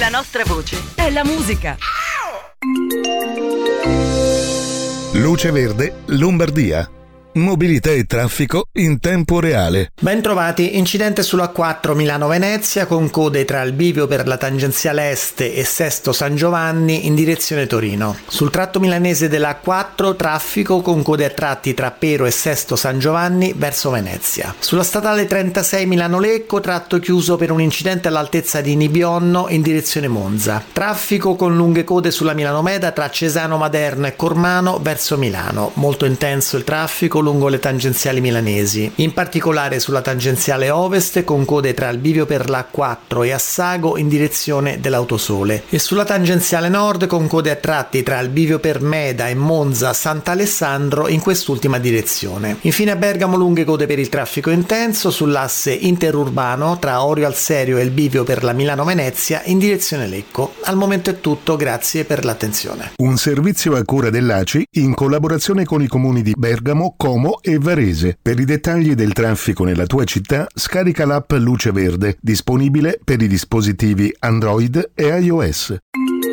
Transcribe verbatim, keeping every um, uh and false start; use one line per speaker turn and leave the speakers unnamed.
La nostra voce è la musica.
Luce Verde, Lombardia. Mobilità e traffico in tempo reale.
Bentrovati, incidente sulla A quattro Milano-Venezia con code tra il bivio per la tangenziale est e Sesto San Giovanni in direzione Torino. Sul tratto milanese della A quattro traffico con code a tratti tra Pero e Sesto San Giovanni verso Venezia. Sulla statale trentasei Milano-Lecco tratto chiuso per un incidente all'altezza di Nibionno in direzione Monza. Traffico con lunghe code sulla Milano-Meda tra Cesano Maderno e Cormano verso Milano. Molto intenso il traffico lungo le tangenziali milanesi, in particolare sulla tangenziale ovest con code tra il bivio per la A quattro e Assago in direzione dell'Autosole e sulla tangenziale nord con code a tratti tra il bivio per Meda e Monza Sant'Alessandro in quest'ultima direzione. Infine a Bergamo lunghe code per il traffico intenso sull'asse interurbano tra Orio al Serio e il bivio per la Milano-Venezia in direzione Lecco. Al momento è tutto, grazie per l'attenzione.
Un servizio a cura dell'A C I in collaborazione con i comuni di Bergamo, Como e Varese. Per i dettagli del traffico nella tua città, scarica l'app Luce Verde, disponibile per i dispositivi Android e iOS.